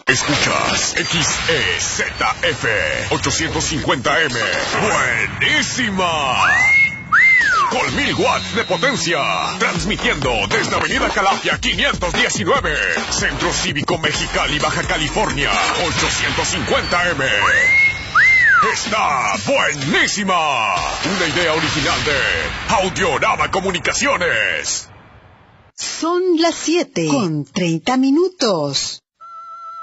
Escuchas XEZF 850M. ¡Buenísima! Con 1000 watts de potencia. Transmitiendo desde Avenida Calafia 519. Centro Cívico Mexicali, Baja California. 850M. ¡Está buenísima! Una idea original de Audiorama Comunicaciones. Son las 7:30.